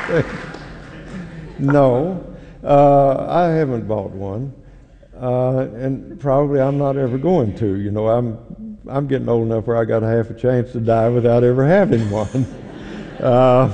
No, I haven't bought one, and probably I'm not ever going to. You know, I'm getting old enough where I got half a chance to die without ever having one. uh,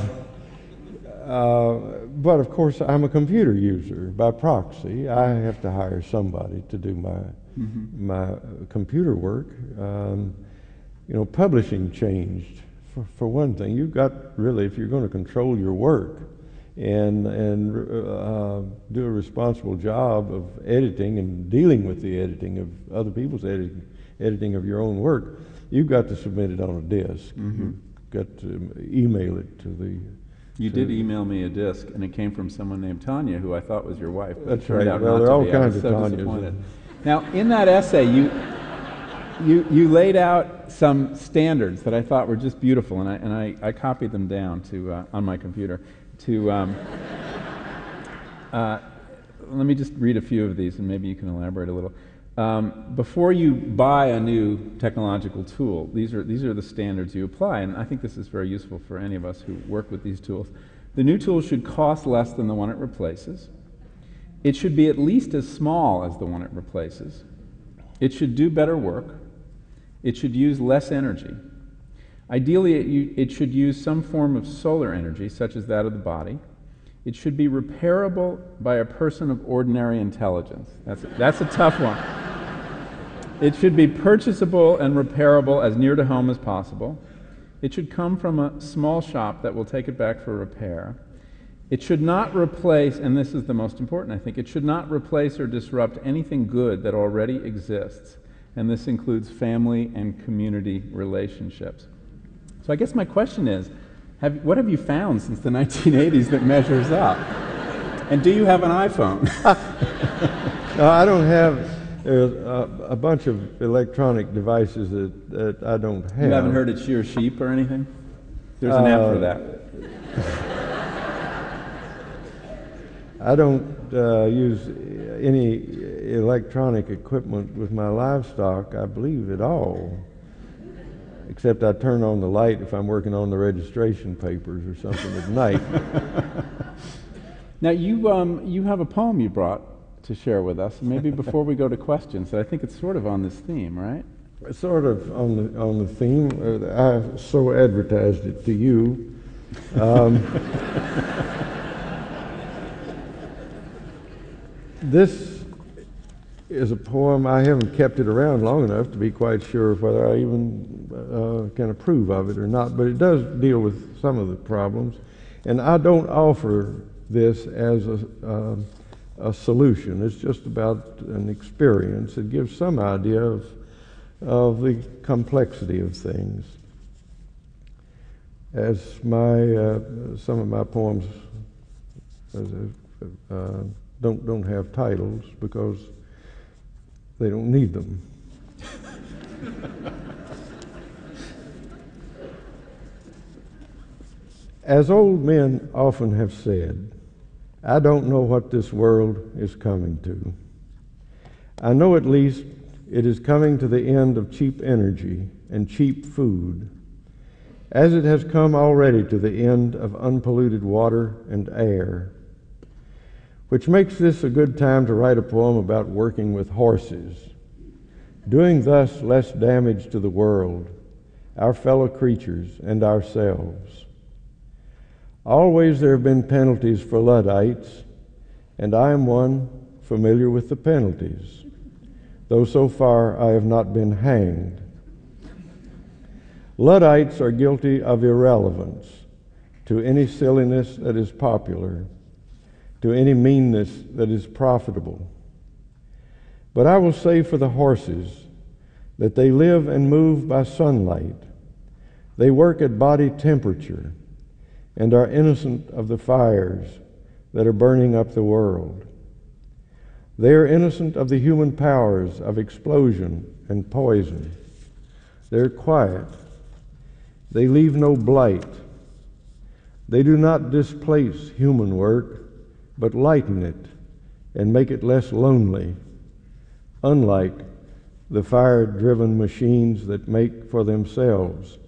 but of course, I'm a computer user by proxy. I have to hire somebody to do my computer work. You know, publishing changed. For one thing, you've got really, if you're going to control your work and do a responsible job of editing and dealing with the editing of other people's editing of your own work, you've got to submit it on a disk. You've got to email it to the... You did email me a disc, and it came from someone named Tanya, who I thought was your wife. That's right. Well, there are all kinds of Tanyas. Now, in that essay, you laid out some standards that I thought were just beautiful, and I copied them down to on my computer. Let me just read a few of these, and maybe you can elaborate a little. Before you buy a new technological tool, these are the standards you apply, and I think this is very useful for any of us who work with these tools. The new tool should cost less than the one it replaces. It should be at least as small as the one it replaces. It should do better work. It should use less energy. Ideally, it should use some form of solar energy, such as that of the body. It should be repairable by a person of ordinary intelligence. That's a tough one. It should be purchasable and repairable as near to home as possible. It should come from a small shop that will take it back for repair. It should not replace, and this is the most important, I think, it should not replace or disrupt anything good that already exists, and this includes family and community relationships. So I guess my question is, what have you found since the 1980s that measures up? And do you have an iPhone? No, I don't have a bunch of electronic devices that I don't have. You haven't heard of Shear Sheep or anything? There's an app for that. I don't use any electronic equipment with my livestock, I believe, at all. Except I turn on the light if I'm working on the registration papers or something at night. Now you have a poem you brought to share with us. Maybe before we go to questions, I think it's sort of on this theme, right? Sort of on the theme. I so advertised it to you. This is a poem. I haven't kept it around long enough to be quite sure whether I even can approve of it or not, but it does deal with some of the problems. And I don't offer this as a solution. It's just about an experience. It gives some idea of the complexity of things. As some of my poems don't have titles because they don't need them. As old men often have said, I don't know what this world is coming to. I know at least it is coming to the end of cheap energy and cheap food, as it has come already to the end of unpolluted water and air, which makes this a good time to write a poem about working with horses, doing thus less damage to the world, our fellow creatures, and ourselves. Always there have been penalties for Luddites, and I am one familiar with the penalties, though so far I have not been hanged. Luddites are guilty of irrelevance to any silliness that is popular, to any meanness that is profitable. But I will say for the horses that they live and move by sunlight. They work at body temperature and are innocent of the fires that are burning up the world. They are innocent of the human powers of explosion and poison. They're quiet. They leave no blight. They do not displace human work, but lighten it and make it less lonely, unlike the fire-driven machines that make for themselves